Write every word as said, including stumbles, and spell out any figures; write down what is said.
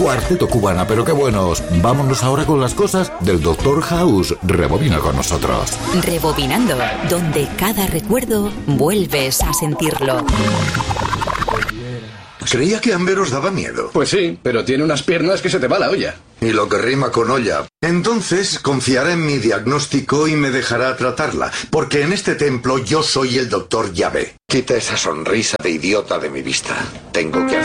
Cuarteto Cubana, pero qué buenos. Vámonos ahora con las cosas del doctor House. Rebobina con nosotros. Rebobinando, donde cada recuerdo vuelves a sentirlo. Creía que Amber os daba miedo. Pues sí, pero tiene unas piernas que se te va la olla. Y lo que rima con olla. Entonces confiará en mi diagnóstico y me dejará tratarla, porque en este templo yo soy el doctor Llave. Quita esa sonrisa de idiota de mi vista. Tengo que